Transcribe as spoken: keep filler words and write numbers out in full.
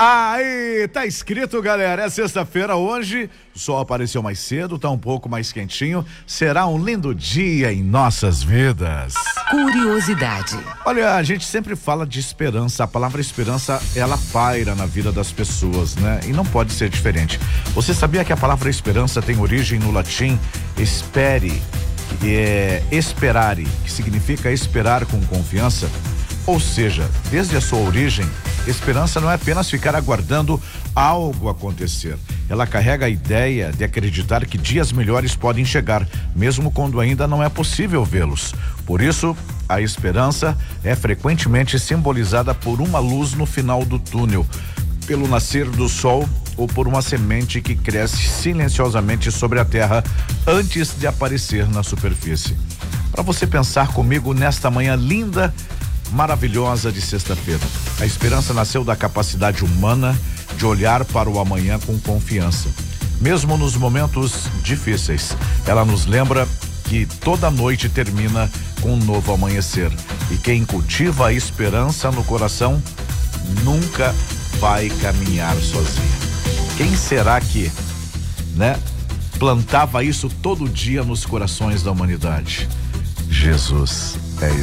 Aí, tá escrito, galera. É sexta-feira hoje, o sol apareceu mais cedo, tá um pouco mais quentinho. Será um lindo dia em nossas vidas. Curiosidade. Olha, a gente sempre fala de esperança. A palavra esperança, ela paira na vida das pessoas, né? E não pode ser diferente. Você sabia que a palavra esperança tem origem no latim espere, que é esperare, que significa esperar com confiança? Ou seja, desde a sua origem, esperança não é apenas ficar aguardando algo acontecer. Ela carrega a ideia de acreditar que dias melhores podem chegar, mesmo quando ainda não é possível vê-los. Por isso, a esperança é frequentemente simbolizada por uma luz no final do túnel, pelo nascer do sol ou por uma semente que cresce silenciosamente sobre a terra antes de aparecer na superfície. Para você pensar comigo nesta manhã linda, maravilhosa de sexta-feira. A esperança nasceu da capacidade humana de olhar para o amanhã com confiança. Mesmo nos momentos difíceis, ela nos lembra que toda noite termina com um novo amanhecer. E quem cultiva a esperança no coração nunca vai caminhar sozinho. Quem será que, né, plantava isso todo dia nos corações da humanidade? Jesus. É isso.